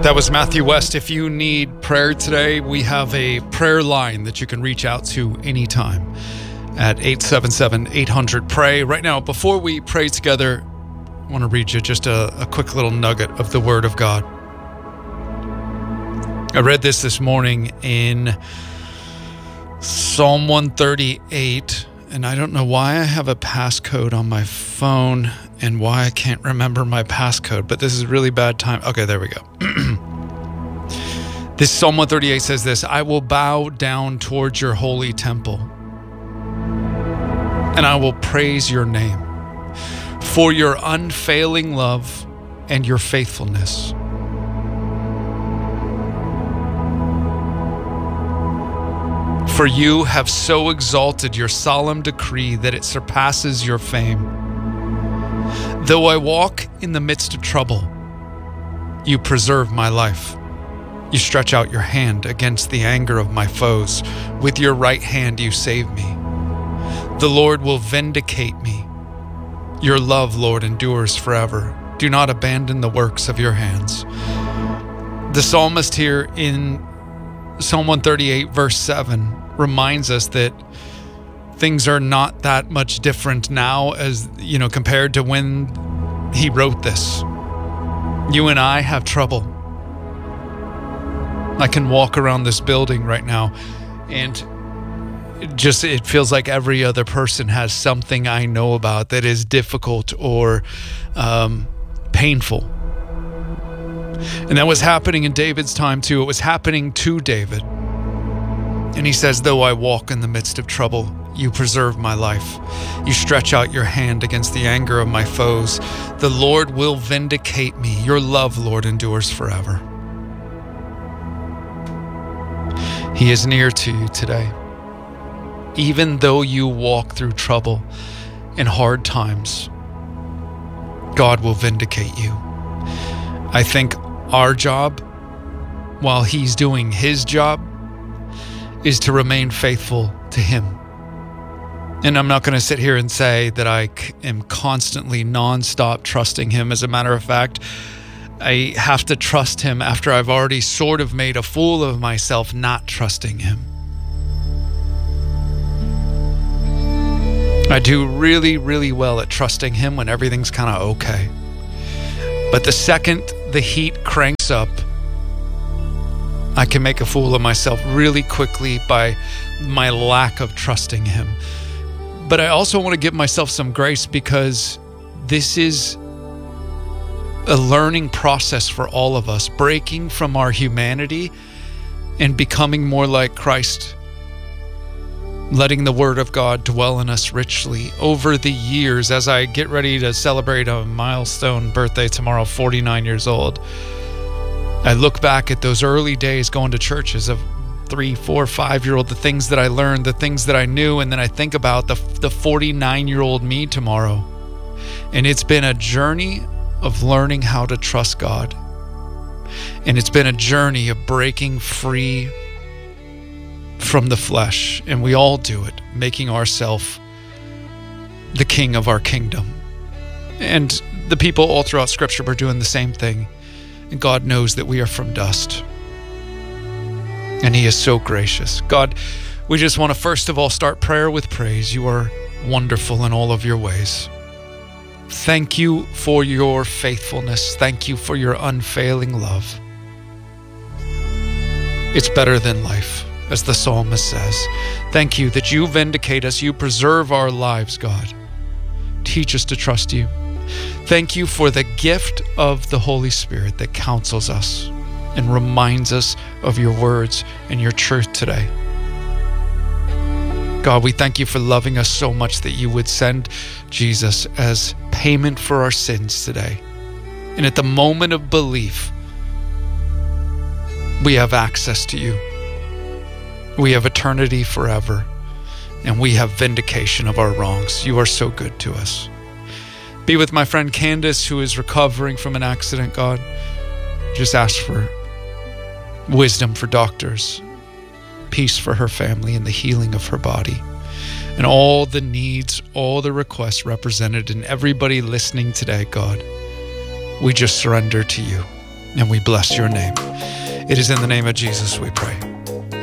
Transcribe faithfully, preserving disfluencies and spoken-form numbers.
That was Matthew West. If you need prayer today, we have a prayer line that you can reach out to anytime at eight seven seven, eight hundred, pray. Right now, before we pray together, I want to read you just a, a quick little nugget of the Word of God. I read this this morning in Psalm one thirty-eight, and I don't know why I have a passcode on my phone and why I can't remember my passcode, but this is really bad time. Okay, there we go. This Psalm one thirty-eight says this: I will bow down towards your holy temple, and I will praise your name for your unfailing love and your faithfulness. For you have so exalted your solemn decree that it surpasses your fame. Though I walk in the midst of trouble, you preserve my life. You stretch out your hand against the anger of my foes. With your right hand you save me. The Lord will vindicate me. Your love, Lord, endures forever. Do not abandon the works of your hands. The psalmist here in Psalm one thirty-eight, verse seven, reminds us that things are not that much different now as, you know, compared to when he wrote this. You and I have trouble. I can walk around this building right now and it just, it feels like every other person has something I know about that is difficult or um, painful. And that was happening in David's time too. It was happening to David. And he says, though I walk in the midst of trouble, you preserve my life. You stretch out your hand against the anger of my foes. The Lord will vindicate me. Your love, Lord, endures forever. He is near to you today. Even though you walk through trouble and hard times, God will vindicate you. I think our job, while He's doing His job, is to remain faithful to Him. And I'm not going to sit here and say that I am constantly nonstop trusting Him. As a matter of fact, I have to trust Him after I've already sort of made a fool of myself not trusting Him. I do really, really well at trusting Him when everything's kind of okay. But the second the heat cranks up, I can make a fool of myself really quickly by my lack of trusting Him. But I also want to give myself some grace because this is a learning process for all of us, breaking from our humanity and becoming more like Christ, letting the Word of God dwell in us richly over the years. As I get ready to celebrate a milestone birthday tomorrow, forty-nine years old, I look back at those early days going to churches of three, four, five-year-old, the things that I learned, the things that I knew, and then I think about the the forty-nine-year-old me tomorrow. And it's been a journey of learning how to trust God. And it's been a journey of breaking free from the flesh. And we all do it, making ourselves the king of our kingdom. And the people all throughout Scripture were doing the same thing. And God knows that we are from dust. And He is so gracious. God, we just want to first of all start prayer with praise. You are wonderful in all of your ways. Thank you for your faithfulness. Thank you for your unfailing love. It's better than life, as the psalmist says. Thank you that you vindicate us. You preserve our lives, God. Teach us to trust you. Thank you for the gift of the Holy Spirit that counsels us and reminds us of your words and your truth today. God, we thank you for loving us so much that you would send Jesus as payment for our sins today. And at the moment of belief, we have access to you. We have eternity forever, and we have vindication of our wrongs. You are so good to us. Be with my friend Candace, who is recovering from an accident, God. Just ask for wisdom for doctors, peace for her family, and the healing of her body. And all the needs, all the requests represented, and everybody listening today, God, we just surrender to you. and we bless your name. It is in the name of Jesus we pray.